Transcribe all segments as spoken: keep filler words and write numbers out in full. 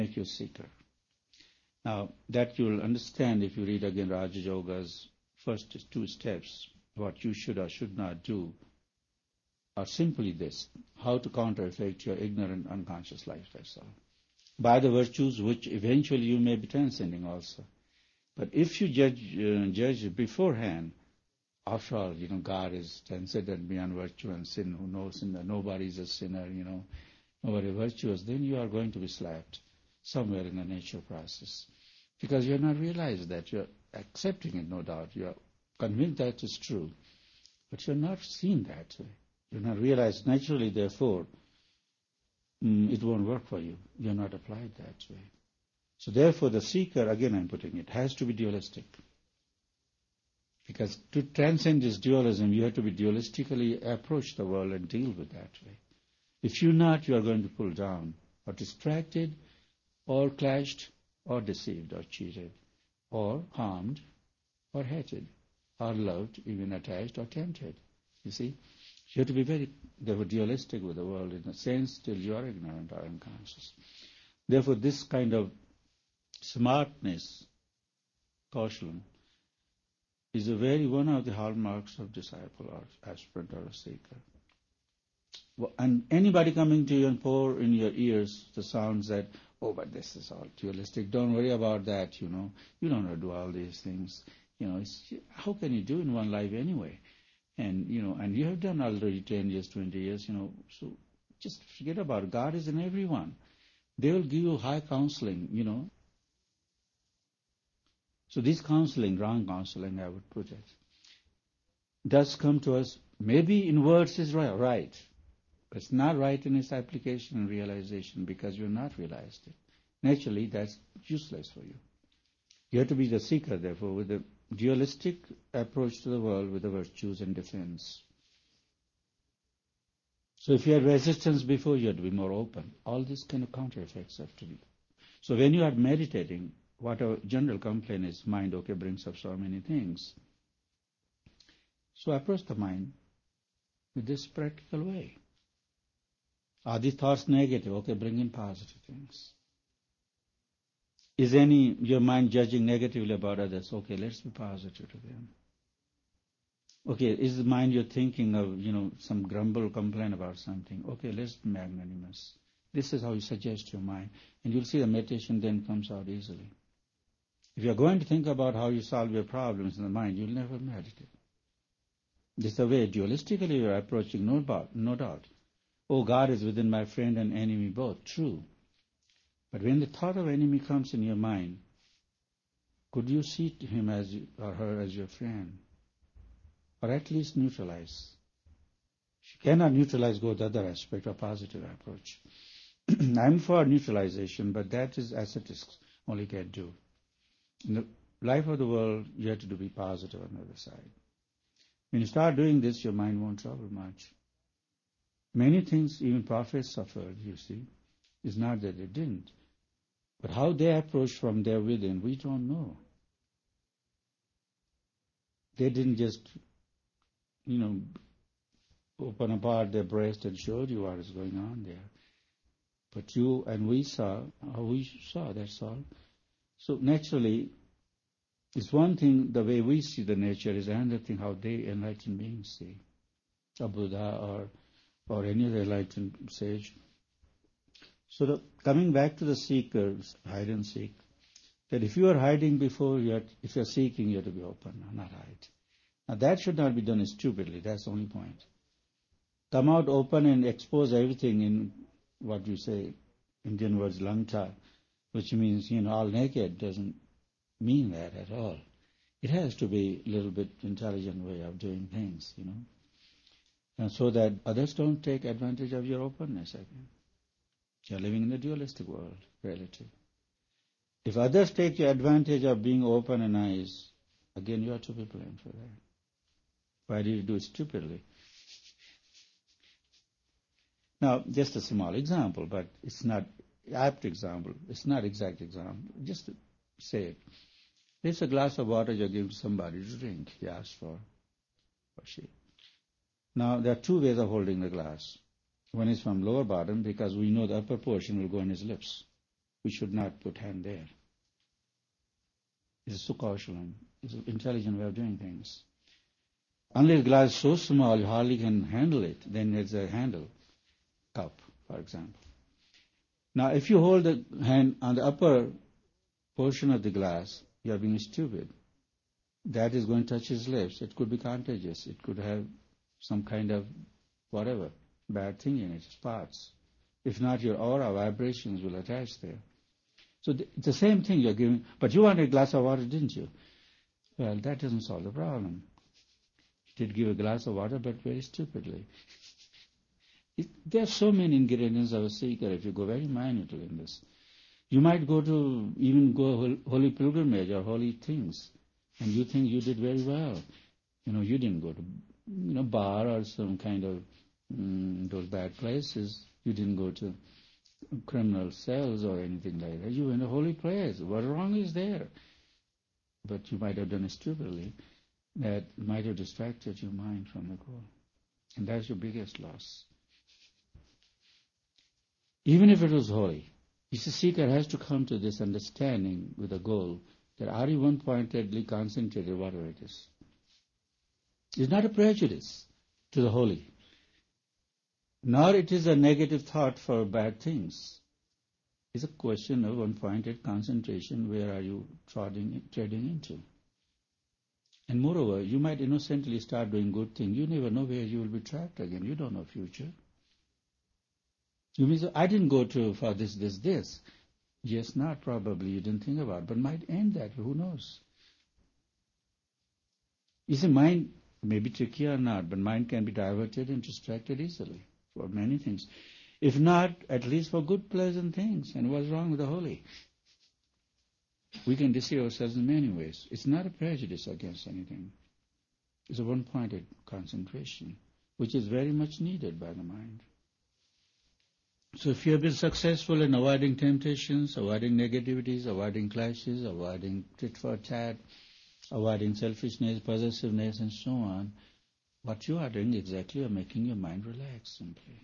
make you a seeker. Now, that you'll understand if you read again Raja Yoga's first two steps, what you should or should not do, are simply this: how to counter-effect your ignorant, unconscious life, that's all. By the virtues which eventually you may be transcending also. But if you judge, uh, judge beforehand, after all, you know, God is transcendent beyond virtue and sin, who knows sinner, nobody is a sinner, you know, nobody virtuous, then you are going to be slapped somewhere in the nature process. Because you have not realized that. You are accepting it, no doubt. You are convinced that it's true. But you have not seen that way. You have not realized naturally, therefore, mm, it won't work for you. You have not applied that way. So therefore, the seeker, again I'm putting it, has to be dualistic. Because to transcend this dualism, you have to be dualistically approach the world and deal with that way. If you're not, you are going to pull down, or distracted, or clashed, or deceived, or cheated, or harmed, or hated, or loved, even attached, or tempted. You see? You have to be very therefore, dualistic with the world in a sense till you are ignorant or unconscious. Therefore, this kind of smartness, caution, is a very one of the hallmarks of disciple or aspirant or a seeker. And anybody coming to you and pour in your ears the sounds that, oh, but this is all dualistic. Don't worry about that, you know. You don't know to do all these things. You know, it's, how can you do in one life anyway? And, you know, and you have done already ten years, twenty years, you know, so just forget about it. God is in everyone. They will give you high counseling, you know. So this counseling, wrong counseling, I would put it, does come to us, maybe in words is right, right. But it's not right in its application and realization because you have not realized it. Naturally, that's useless for you. You have to be the seeker, therefore, with a dualistic approach to the world with the virtues and defense. So if you had resistance before, you have to be more open. All these kind of counter effects have to be. So when you are meditating, what our general complaint is, mind, okay, brings up so many things. So approach the mind with this practical way. Are these thoughts negative? Okay, bring in positive things. Is any your mind judging negatively about others? Okay, let's be positive to them. Okay, is the mind you're thinking of, you know, some grumble, complain about something? Okay, let's be magnanimous. This is how you suggest your mind. And you'll see the meditation then comes out easily. If you're going to think about how you solve your problems in the mind, you'll never meditate. This is the way dualistically you're approaching, no doubt, no doubt. Oh, God is within my friend and enemy both. True. But when the thought of enemy comes in your mind, could you see him as you, or her as your friend? Or at least neutralize. If you cannot neutralize, go the other aspect, a positive approach. I'm for neutralization, but that is ascetics only can do. In the life of the world, you have to be positive on the other side. When you start doing this, your mind won't trouble much. Many things, even prophets suffered, you see. It's not that they didn't. But how they approached from their within, we don't know. They didn't just, you know, open apart their breast and showed you what is going on there. But you and we saw how we saw, that's all. So naturally, it's one thing the way we see the nature is another thing how they enlightened beings see. A Buddha or or any other enlightened sage. So the, coming back to the seekers, hide and seek, that if you are hiding before, you are, if you are seeking, you have to be open, not hide. Now that should not be done stupidly, that's the only point. Come out open and expose everything in what you say, Indian words, langta, which means, you know, all naked, doesn't mean that at all. It has to be a little bit intelligent way of doing things, you know. And so that others don't take advantage of your openness again. You're living in a dualistic world, relative. If others take advantage of being open and nice, again you are to be blamed for that. Why did you do it stupidly? Now, just a small example, but it's not apt example. It's not exact example. Just to say it. There's a glass of water you're giving somebody to drink, he asks for, or she. Now, there are two ways of holding the glass. One is from lower bottom, because we know the upper portion will go in his lips. we should not put hand there. It's a sukausalam. It's an intelligent way of doing things. Unless glass is so small you hardly can handle it, then it's a handle, cup, for example. Now, if you hold the hand on the upper portion of the glass, you are being stupid. That is going to touch his lips. It could be contagious. It could have some kind of whatever, bad thing in it, spots. If not, your aura, vibrations will attach there. So th- it's the same thing you're giving. But you wanted a glass of water, didn't you? Well, that doesn't solve the problem. You did give a glass of water, but very stupidly. It, there are so many ingredients of a seeker if you go very minutely in this. You might go to, even go holy pilgrimage or holy things, and you think you did very well. You know, you didn't go to, you know, bar or some kind of mm, those bad places. You didn't go to criminal cells or anything like that. You went to a holy place. What wrong is there? But you might have done it stupidly. That might have distracted your mind from the goal. And that's your biggest loss. Even if it was holy, each seeker has to come to this understanding with a goal that are you one-pointedly concentrated, whatever it is. It's not a prejudice to the holy, nor it is a negative thought for bad things. It's a question of one-pointed concentration. Where are you treading, treading into? And moreover, you might innocently start doing good things. You never know where you will be trapped again. You don't know future. You may say, I didn't go to for this, this, this. Yes, not probably. You didn't think about it, but might end that. Who knows? You see, mind may be tricky or not, but mind can be diverted and distracted easily for many things. If not, at least for good, pleasant things. And what's wrong with the holy? We can deceive ourselves in many ways. It's not a prejudice against anything. It's a one-pointed concentration, which is very much needed by the mind. So if you have been successful in avoiding temptations, avoiding negativities, avoiding clashes, avoiding tit for tat, avoiding selfishness, possessiveness, and so on, what you are doing exactly, you are making your mind relax simply.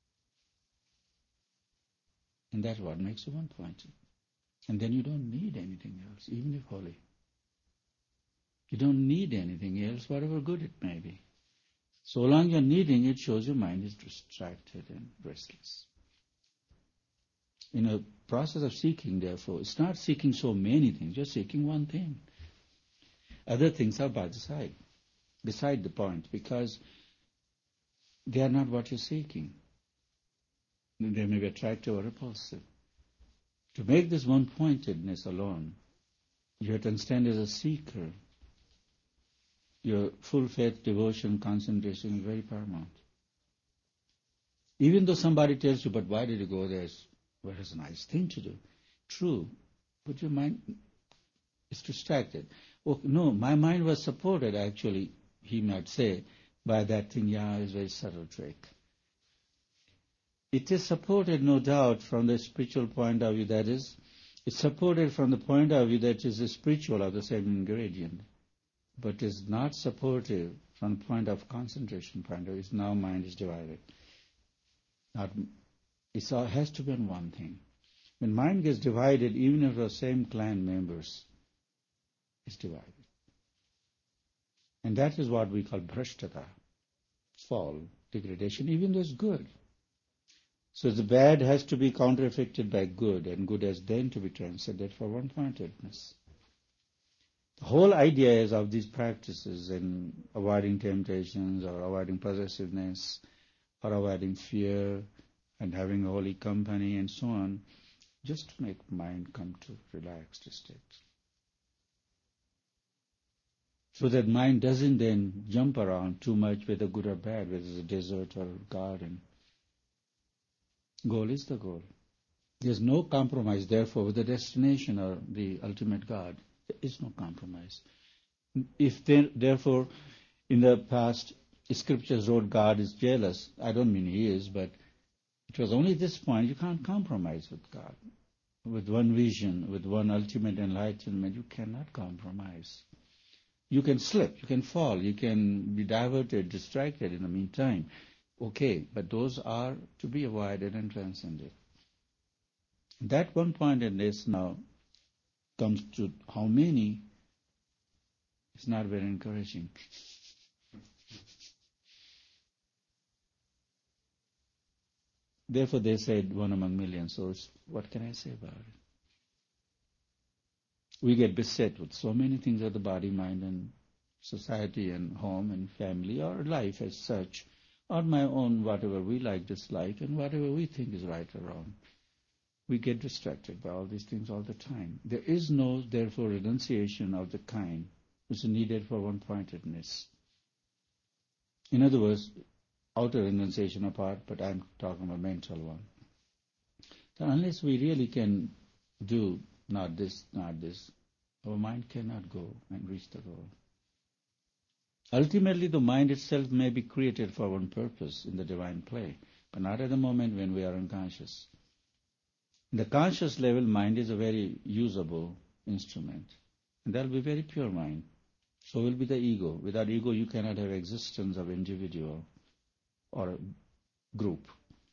And that's what makes you one-pointed. And then you don't need anything else, even if holy. You don't need anything else, whatever good it may be. So long you're needing it, shows your mind is distracted and restless. In a process of seeking, therefore, it's not seeking so many things, you're seeking one thing. Other things are by the side, beside the point, because they are not what you're seeking. They may be attractive or repulsive. To make this one-pointedness alone, you have to understand as a seeker, your full faith, devotion, concentration is very paramount. Even though somebody tells you, but why did you go there? Well, it's a nice thing to do. True, but your mind is distracted. Oh, no, my mind was supported, actually, he might say, by that thing. Yeah, it's a very subtle trick. It is supported, no doubt, from the spiritual point of view. That is, it's supported from the point of view that is spiritual of the same ingredient, but is not supportive from the point of concentration point of view. Now mind is divided. Not, it has to be on one thing. When mind gets divided, even if the same clan members, it's divided. And that is what we call bhrashtata, fall, degradation, even though it's good. So the bad has to be counterfeited by good, and good has then to be transcended for one-pointedness. The whole idea is of these practices in avoiding temptations or avoiding possessiveness or avoiding fear and having a holy company and so on, just to make mind come to relaxed state. So that mind doesn't then jump around too much whether good or bad, whether it's a desert or a garden. Goal is the goal. There's no compromise, therefore, with the destination or the ultimate God. There is no compromise. If there, therefore, in the past, scriptures wrote God is jealous, I don't mean he is, but it was only this point, you can't compromise with God. With one vision, with one ultimate enlightenment, you cannot compromise. You can slip, you can fall, you can be diverted, distracted in the meantime. Okay, but those are to be avoided and transcended. That one-pointedness now comes to how many is not very encouraging. Therefore, they said one among millions. So it's, what can I say about it? We get beset with so many things of the body, mind, and society, and home, and family, or life as such, or my own, whatever we like, dislike, and whatever we think is right or wrong. We get distracted by all these things all the time. There is no, therefore, renunciation of the kind which is needed for one-pointedness. In other words, outer renunciation apart, but I'm talking about mental one. So unless we really can do not this, not this, our mind cannot go and reach the goal. Ultimately, the mind itself may be created for one purpose in the divine play, but not at the moment when we are unconscious. In the conscious level, mind is a very usable instrument, and that will be very pure mind. So will be the ego. Without ego, you cannot have existence of individual or a group.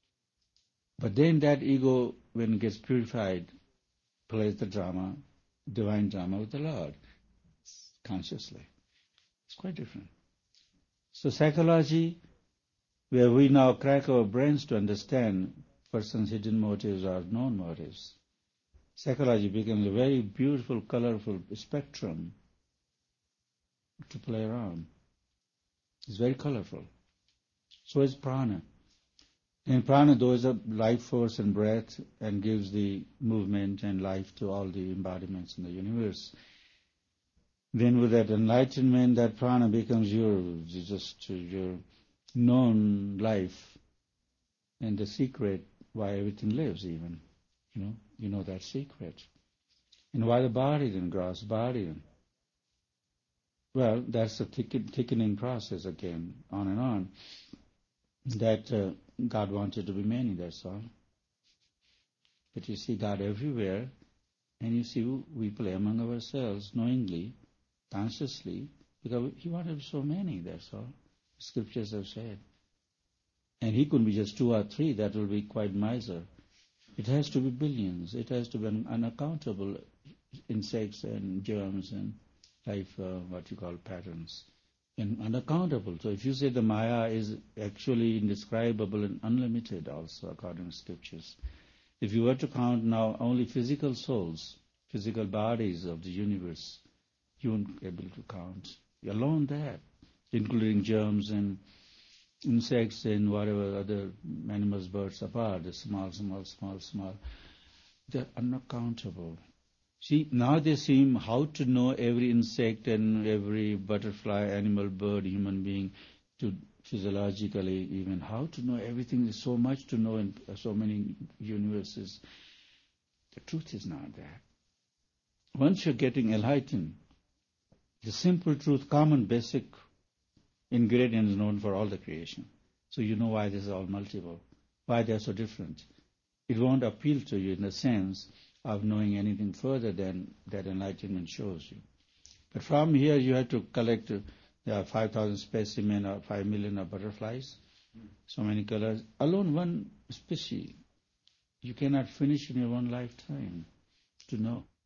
But then that ego, when it gets purified, plays the drama, divine drama with the Lord, consciously. It's quite different. So psychology, where we now crack our brains to understand person's hidden motives or known motives, psychology becomes a very beautiful, colorful spectrum to play around. It's very colorful. So is prana. And prana, though, is a life force and breath and gives the movement and life to all the embodiments in the universe. Then with that enlightenment, that prana becomes your, just your known life and the secret why everything lives even. You know, you know that secret. And why the body then grows, body. Well, that's a thicken, thickening process again, on and on. That uh, God wanted to be many, that's all. But you see God everywhere, and you see we play among ourselves knowingly, consciously, because He wanted so many, that's all. Scriptures have said. And He couldn't be just two or three, that will be quite miser. It has to be billions. It has to be unaccountable insects and germs and life, uh, what you call patterns. And unaccountable. So if you say the Maya is actually indescribable and unlimited also according to scriptures. If you were to count now only physical souls, physical bodies of the universe, you won't be able to count. Alone that, including germs and insects and whatever other animals, birds apart, the small, small, small, small, they're unaccountable. See, now they seem how to know every insect and every butterfly, animal, bird, human being, to physiologically even, how to know everything. There's so much to know in so many universes. The truth is not that. Once you're getting enlightened, the simple truth, common, basic ingredient is known for all the creation. So you know why this is all multiple, why they're so different. It won't appeal to you in the sense of knowing anything further than that enlightenment shows you. But from here you have to collect, uh, there are five thousand specimens or five million of butterflies, so many colors. Alone one species, you cannot finish in your one lifetime to know.